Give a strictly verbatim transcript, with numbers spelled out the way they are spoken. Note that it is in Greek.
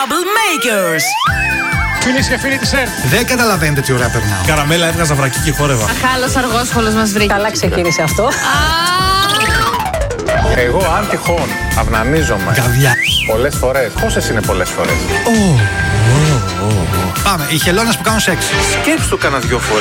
Troublemakers. Φίλες και φίλοι της ΕΡΤ. Δεν καταλαβαίνετε τι ωραία περνάω. Καραμέλα, έβγαζα βρακί και χόρευα. Αχάλος αργόσχολος μας βρήκε. Καλά ξεκίνησε αυτό. Εγώ αν τυχόν αυνανίζομαι Καβιά. πολλές φορές. Πόσες είναι πολλές φορές? Πάμε, οι χελώνες που κάνουν σεξ. Σκέψου το κάνα δυο φορές.